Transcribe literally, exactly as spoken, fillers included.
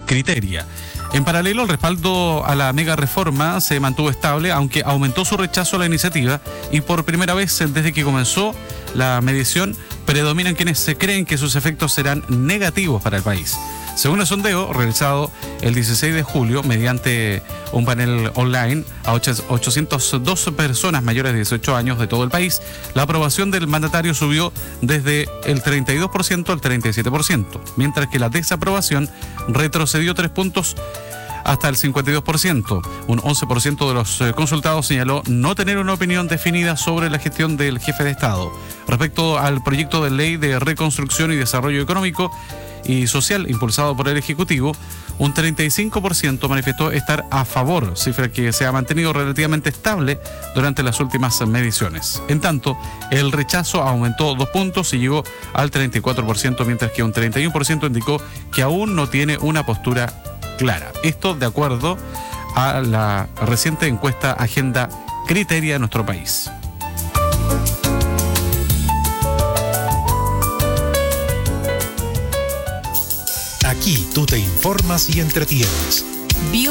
Criteria. En paralelo, el respaldo a la mega reforma se mantuvo estable, aunque aumentó su rechazo a la iniciativa y por primera vez desde que comenzó la medición predominan quienes se creen que sus efectos serán negativos para el país. Según el sondeo realizado el dieciséis de julio mediante un panel online a ochocientas dos personas mayores de dieciocho años de todo el país, la aprobación del mandatario subió desde el treinta y dos por ciento al treinta y siete por ciento, mientras que la desaprobación retrocedió tres puntos hasta el cincuenta y dos por ciento. Un once por ciento de los consultados señaló no tener una opinión definida sobre la gestión del jefe de Estado. Respecto al proyecto de ley de reconstrucción y desarrollo económico y social impulsado por el Ejecutivo, un treinta y cinco por ciento manifestó estar a favor, cifra que se ha mantenido relativamente estable durante las últimas mediciones. En tanto, el rechazo aumentó dos puntos y llegó al treinta y cuatro por ciento, mientras que un treinta y uno por ciento indicó que aún no tiene una postura clara. Esto de acuerdo a la reciente encuesta Agenda Criteria de nuestro país. Aquí tú te informas y entretienes.